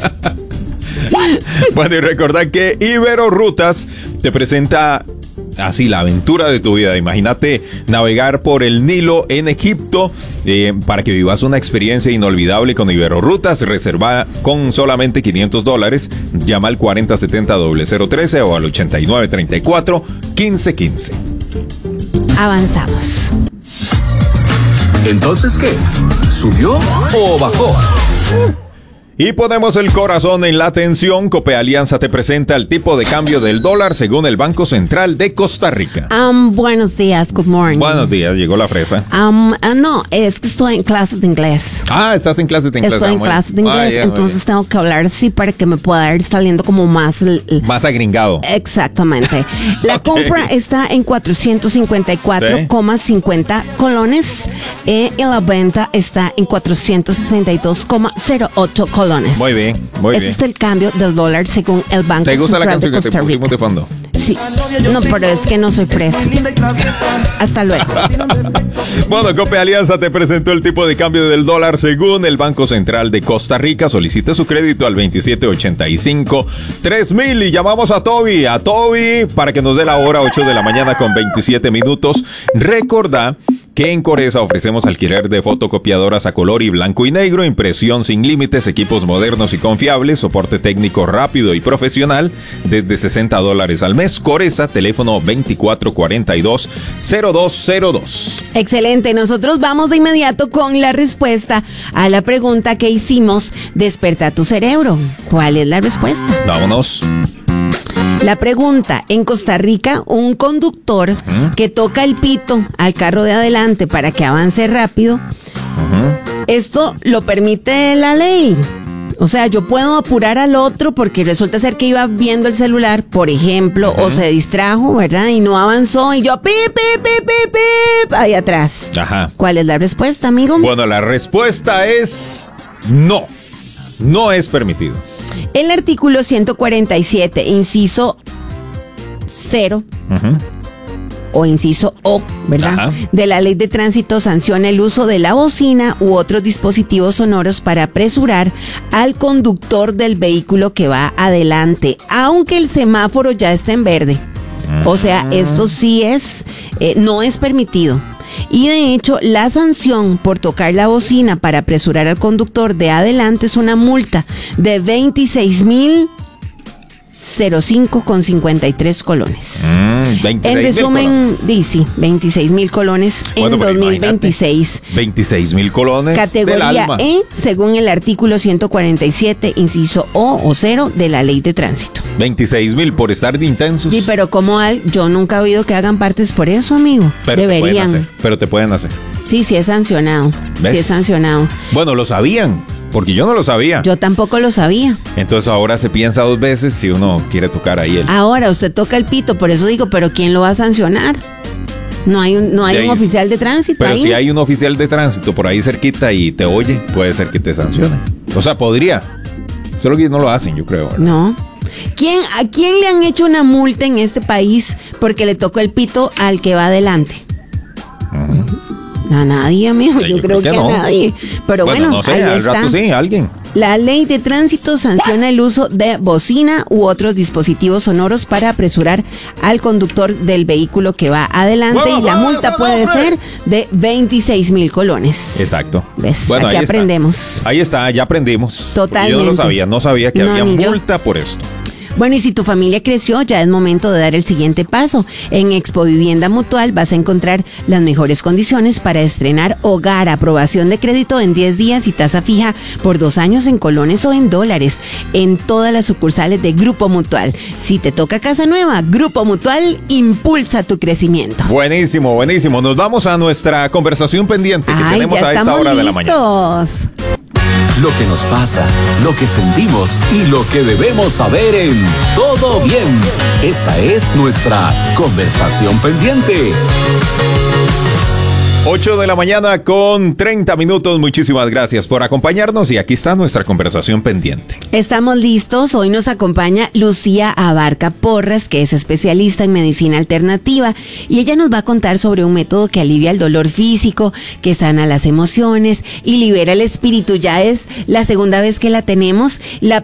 Bueno, y recordad que Iberorrutas te presenta así la aventura de tu vida. Imagínate navegar por el Nilo en Egipto para que vivas una experiencia inolvidable con Iberorrutas. Reserva con solamente $500. Llama al 4070-013 o al 8934-1515. Avanzamos. ¿Entonces qué? ¿Subió o bajó? Y ponemos el corazón en la atención. Copealianza te presenta el tipo de cambio del dólar según el Banco Central de Costa Rica. Buenos días, good morning. Buenos días, llegó la fresa. No, es que estoy en clases de inglés. Estás en clases de inglés. Estoy en clases de inglés, entonces tengo que hablar así para que me pueda ir saliendo como más... Más agringado. Exactamente. La compra está en 454,50 colones y la venta está en 462,08 colones. Muy bien, muy bien. Ese es el cambio del dólar según el Banco ¿Te gusta Central la canción de que te Costa pusimos Rica? de fondo? Sí. No, pero es que no soy fresa. Hasta luego. Bueno, Copealianza te presentó el tipo de cambio del dólar según el Banco Central de Costa Rica. Solicite su crédito al 2785-3000 y llamamos a Toby para que nos dé la hora 8 de la mañana con 27 minutos. Recordá que en Coresa ofrecemos alquiler de fotocopiadoras a color y blanco y negro, impresión sin límites, equipos modernos y confiables, soporte técnico rápido y profesional desde $60 al mes. Coresa, teléfono 2442-0202. Excelente, nosotros vamos de inmediato con la respuesta a la pregunta que hicimos, desperta tu cerebro. ¿Cuál es la respuesta? Vámonos. La pregunta, en Costa Rica, un conductor que toca el pito al carro de adelante para que avance rápido, ¿esto lo permite la ley? O sea, yo puedo apurar al otro porque resulta ser que iba viendo el celular, por ejemplo, o se distrajo, ¿verdad? Y no avanzó y yo, pip, ahí atrás. Ajá. ¿Cuál es la respuesta, amigo? Bueno, la respuesta es no. No es permitido. El artículo 147, inciso 0, o inciso O, ¿verdad? De la Ley de Tránsito sanciona el uso de la bocina u otros dispositivos sonoros para apresurar al conductor del vehículo que va adelante, aunque el semáforo ya esté en verde. O sea, esto sí no es permitido. Y de hecho, la sanción por tocar la bocina para apresurar al conductor de adelante es una multa de 26,05,53 colones. En resumen, dice 26,000 colones en 2026. 26,000 colones. Categoría E, según el artículo 147, inciso O o 0 de la Ley de Tránsito. 26,000 por estar de intensos. Sí, pero yo nunca he oído que hagan partes por eso, amigo. Pero deberían. Pero te pueden hacer. Sí, es sancionado. ¿Ves? Sí es sancionado. Bueno, lo sabían. Porque yo no lo sabía. Yo tampoco lo sabía. Entonces ahora se piensa dos veces si uno quiere tocar ahí el... Ahora usted toca el pito, por eso digo, pero ¿quién lo va a sancionar? No hay un oficial de tránsito. Pero ahí. si hay un oficial de tránsito por ahí cerquita y te oye, puede ser que te sancione. O sea, podría. Solo que no lo hacen, yo creo, ¿verdad? No. ¿A quién le han hecho una multa en este país porque le tocó el pito al que va adelante? A nadie, amigo. Sí, yo creo que no. a nadie. Pero bueno, no sé, ahí al está. rato sí, alguien. La Ley de Tránsito sanciona el uso de bocina u otros dispositivos sonoros para apresurar al conductor del vehículo que va adelante y la multa puede ser de 26,000 colones. Exacto. ¿Ves? Bueno, aquí ahí aprendemos. Está. Ahí está, ya aprendimos. Totalmente. Yo no lo sabía, no sabía que había multa por esto. Bueno, y si tu familia creció, ya es momento de dar el siguiente paso. En Expo Vivienda Mutual vas a encontrar las mejores condiciones para estrenar hogar, aprobación de crédito en 10 días y tasa fija por 2 años en colones o en dólares, en todas las sucursales de Grupo Mutual. Si te toca casa nueva, Grupo Mutual impulsa tu crecimiento. Buenísimo, buenísimo. Nos vamos a nuestra conversación pendiente que tenemos a esta hora de la mañana. Lo que nos pasa, lo que sentimos y lo que debemos saber en Todo Bien. Esta es nuestra conversación pendiente. 8 de la mañana con 30 minutos. Muchísimas gracias por acompañarnos y aquí está nuestra conversación pendiente. Estamos listos. Hoy nos acompaña Lucía Abarca Porras, que es especialista en medicina alternativa, y ella nos va a contar sobre un método que alivia el dolor físico, que sana las emociones y libera el espíritu. Ya es la segunda vez que la tenemos. La